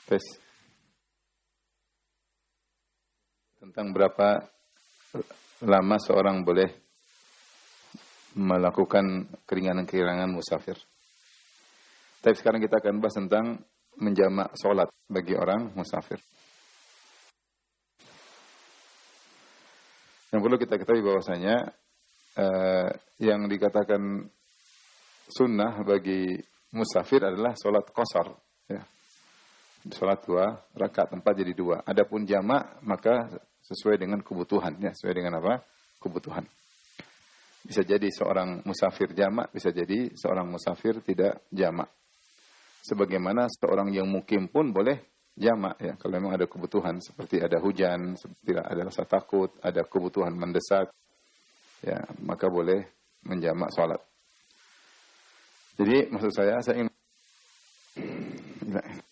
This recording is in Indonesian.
Tes. Tentang berapa lama seorang boleh melakukan keringanan-keringanan musafir. Tapi sekarang kita akan bahas tentang menjamak sholat bagi orang musafir. Yang perlu kita ketahui bahwasanya yang dikatakan sunnah bagi musafir adalah sholat qasar. Ya. Sholat 2 rakaat 4 jadi 2. Adapun jamak maka sesuai dengan kebutuhan. Ya, sesuai dengan apa? Kebutuhan. Bisa jadi seorang musafir jamak, bisa jadi seorang musafir tidak jamak. Sebagaimana seorang yang mukim pun boleh jamak ya, kalau memang ada kebutuhan seperti ada hujan, seperti ada rasa takut, ada kebutuhan mendesak, ya maka boleh menjamak sholat. Jadi maksud saya ingin